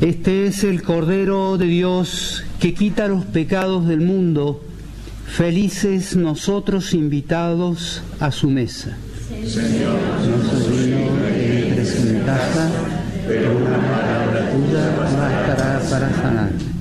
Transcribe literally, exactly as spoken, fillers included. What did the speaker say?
Este es el Cordero de Dios que quita los pecados del mundo. Felices nosotros invitados a su mesa. Señor, no soy digno de entrar en mi casa, pero una palabra tuya bastará para sanar.